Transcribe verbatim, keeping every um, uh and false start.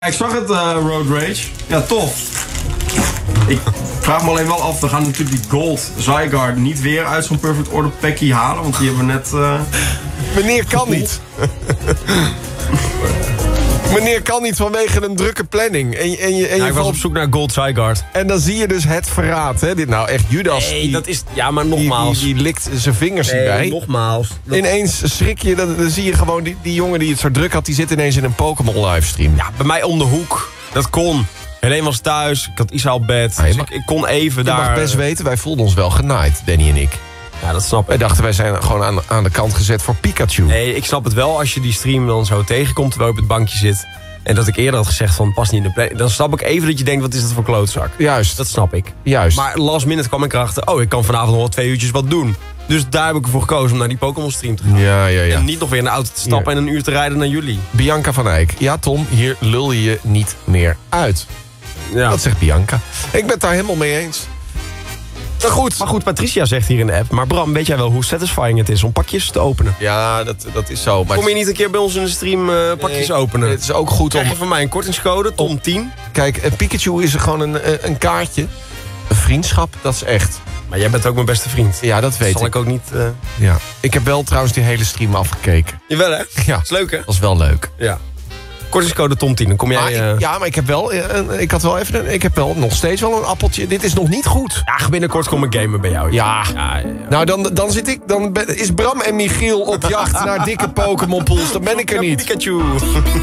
Ik zag het, uh, Road Rage. Ja, tof. Ik vraag me alleen wel af, we gaan natuurlijk die Gold Zygarde niet weer uit zo'n Perfect Order packie halen, want die hebben we net... Uh, Meneer kan niet. Meneer kan niet vanwege een drukke planning. En, en je, en ja, je ik was op zoek naar Gold Zygarde. En dan zie je dus het verraad. Hè? Dit nou echt Judas. Nee, die, dat is... Ja, maar nogmaals. Die, die, die likt zijn vingers nee, hierbij. nogmaals. Dat... Ineens schrik je, dan, dan zie je gewoon die, die jongen die het zo druk had, die zit ineens in een Pokémon livestream. Ja, bij mij om de hoek. Dat kon. Helene was thuis, ik had Isa op bed. Ah, Dus mag, ik, ik kon even je daar... mag best weten, wij voelden ons wel genaaid, Danny en ik. Ja, dat snap ik. Wij dachten, wij zijn gewoon aan, aan de kant gezet voor Pikachu. Nee, ik snap het wel als je die stream dan zo tegenkomt terwijl je op het bankje zit. En dat ik eerder had gezegd van, pas niet in de play. Dan snap ik even dat je denkt, wat is dat voor klootzak? Juist. Dat snap ik. Juist. Maar last minute kwam ik erachter, oh, ik kan vanavond nog wel twee uurtjes wat doen. Dus daar heb ik ervoor gekozen om naar die Pokémon stream te gaan. Ja, ja, ja. En niet nog weer in de auto te stappen Ja. en een uur te rijden naar jullie. Bianca van Eyck. Ja, Tom, hier lul je je niet meer uit. Ja. Dat zegt Bianca. Ik ben het daar helemaal mee eens. Nou goed. Maar goed, Patricia zegt hier in de app. Maar Bram, weet jij wel hoe satisfying het is om pakjes te openen? Ja, dat, dat is zo. Maar Kom je niet een keer bij ons in de stream uh, pakjes Nee, openen? Het is ook goed om... Krijg je van mij een kortingscode, Tom tien. Kijk, een Pikachu is gewoon een, een, een kaartje. Een vriendschap, dat is echt. Maar jij bent ook mijn beste vriend. Ja, dat weet Zal ik. ik ook niet... Uh... Ja. Ik heb wel trouwens die hele stream afgekeken. Jawel, hè? Ja. Is leuk, hè? Dat was wel leuk. Ja. Kortingscode Tom tien, dan kom jij... Maar Uh... ik, ja, maar ik heb wel, uh, ik had wel even, een, ik heb wel nog steeds wel een appeltje. Dit is nog niet goed. Ja, binnenkort kom ik gamen bij jou. Ja. Ja, ja, ja. Nou, dan, dan zit ik, dan ben, is Bram en Michiel op jacht naar dikke Pokémon pools. Dan ben ik er niet. Pikachu.